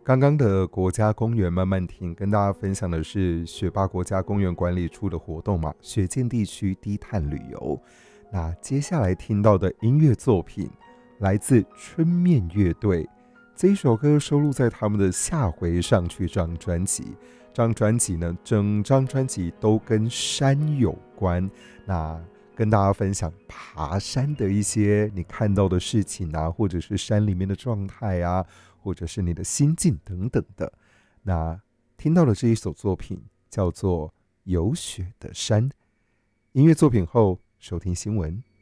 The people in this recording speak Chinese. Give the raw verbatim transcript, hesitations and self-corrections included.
刚刚的国家公园慢慢听，跟大家分享的是雪霸国家公园管理处的活动嘛，雪见地区低碳旅游。那接下来听到的音乐作品来自春面乐队，这一首歌收录在他们的下回上去这张专辑。这张专辑呢，整张专辑都跟山有关。那跟大家分享爬山的一些你看到的事情啊，或者是山里面的状态啊，或者是你的心境等等的。那听到的这一首作品叫做《有雪的山》。音乐作品后，收听新闻。